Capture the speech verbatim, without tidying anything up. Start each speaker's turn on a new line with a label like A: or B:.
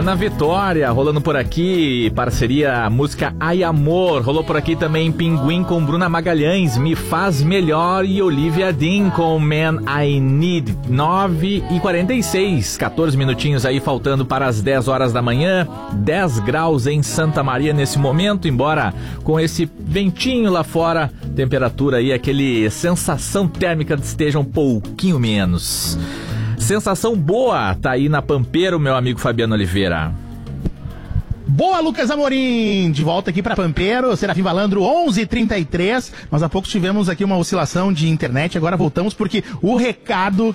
A: Ana Vitória, rolando por aqui, parceria, música Ai Amor, rolou por aqui também Pinguim com Bruna Magalhães, Me Faz Melhor, e Olivia Dean com Man I Need, nove e quarenta e seis, quatorze minutinhos aí faltando para as dez horas da manhã, dez graus em Santa Maria nesse momento, embora com esse ventinho lá fora, temperatura aí, aquele sensação térmica esteja um pouquinho menos. Sensação boa, tá aí na Pampeiro, meu amigo Fabiano Oliveira.
B: Boa, Lucas Amorim! De volta aqui para Pampeiro, Serafim Valandro, onze e trinta e três. Nós há pouco tivemos aqui uma oscilação de internet, agora voltamos porque o recado